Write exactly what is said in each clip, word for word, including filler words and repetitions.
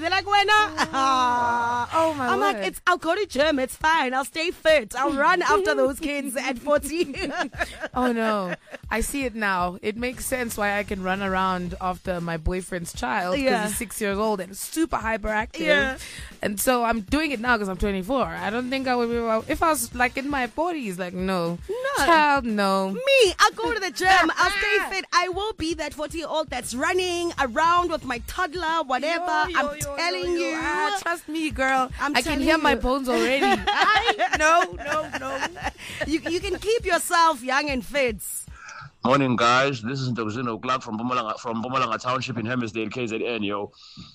They're like, when oh my I'm word. like, it's, I'll go to gym. It's fine. I'll stay fit. I'll run after those kids at forty. Oh no, I see it now. It makes sense why I can run around after my boyfriend's child because Yeah. he's six years old and super hyperactive. Yeah. And so I'm doing it now because I'm twenty-four. I don't think I would be, if I was like in my forties, like no. No. Child, no. Me, I'll go to the gym. I'll stay fit. I will be that forty-year-old that's running around with my toddler, whatever. Yo, yo, I'm yo, telling yo, yo. you. Ah, trust me, girl. I'm I can telling hear my you. bones already. I, no, no, no. You, you can keep yourself young and fit. Morning, guys. This is Ndozino Clark from Mpumalanga, from Mpumalanga Township in Hermisdale, K Z N, yo.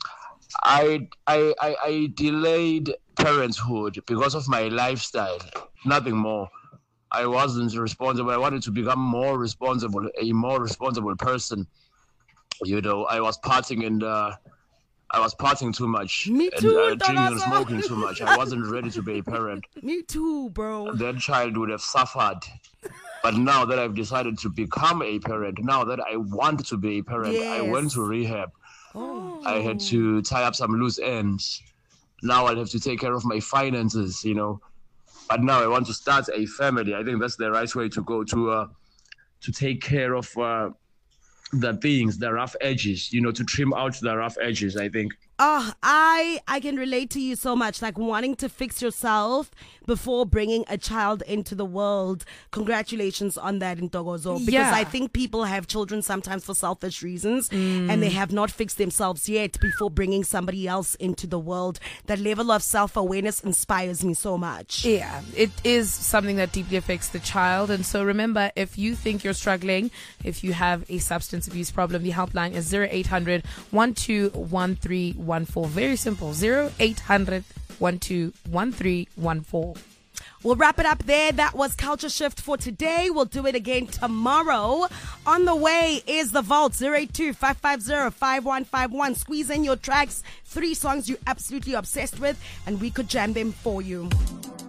I, I, I, I delayed parenthood because of my lifestyle, nothing more. I wasn't responsible. I wanted to become more responsible, a more responsible person. You know, I was partying and uh, I was partying too much. Me and, too, uh, drinking and Donazo. smoking too much. I wasn't ready to be a parent. Me too, bro. That child would have suffered. But now that I've decided to become a parent, now that I want to be a parent, I Yes. went to rehab. Oh. I had to tie up some loose ends. Now I'll have to take care of my finances, you know. But now I want to start a family. I think that's the right way to go, to uh, to take care of uh, the things, the rough edges, you know, to trim out the rough edges, I think. Oh, I I can relate to you so much, like wanting to fix yourself before bringing a child into the world. Congratulations on that, Ntokozo, because Yeah. I think people have children sometimes for selfish reasons and they have not fixed themselves yet before bringing somebody else into the world. That level of self-awareness inspires me so much. Yeah, it is something that deeply affects the child. And so remember, if you think you're struggling, if you have a substance abuse problem, the helpline is zero eight hundred, one two one three one four. Very simple, zero eight hundred, one two one three one four. We'll wrap it up there. That was Culture Shift for today. We'll do it again tomorrow. On the way is the Vault, zero eight two, five five zero, five one five one. Squeeze in your tracks, three songs you're absolutely obsessed with, and we could jam them for you.